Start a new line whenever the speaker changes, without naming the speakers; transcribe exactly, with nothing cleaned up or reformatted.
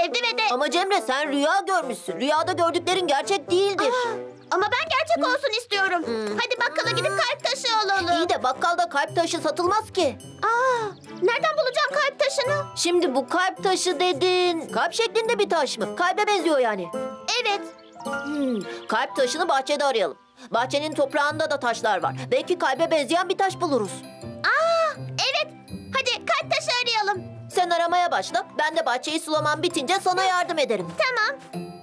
sevdi ve de...
Ama Cemre sen rüya görmüşsün. Rüyada gördüklerin gerçek değildir.
Aa, ama ben gerçek olsun istiyorum. Hadi bakkala gidip kalp taşı alalım.
İyi de bakkalda kalp taşı satılmaz ki.
Aa, nereden bulacağım kalp taşını?
Şimdi bu kalp taşı dedin. Kalp şeklinde bir taş mı? Kalbe benziyor yani.
Evet.
Hmm, kalp taşını bahçede arayalım. Bahçenin toprağında da taşlar var. Belki kalbe benzeyen bir taş buluruz.
Aa, evet. Hadi kalp taşı arayalım.
Sen aramaya başla. Ben de bahçeyi sulamam bitince sana yardım ederim.
Tamam.